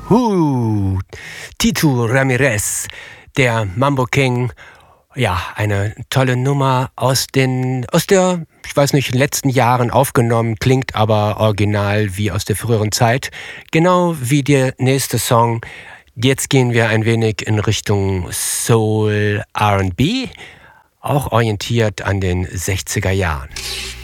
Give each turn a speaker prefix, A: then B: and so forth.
A: Tito Ramirez, der Mambo King. Ja, eine tolle Nummer aus der, ich weiß nicht, letzten Jahren aufgenommen, klingt aber original wie aus der früheren Zeit. Genau wie der nächste Song. Jetzt gehen wir ein wenig in Richtung Soul R&B, auch orientiert an den 60er Jahren.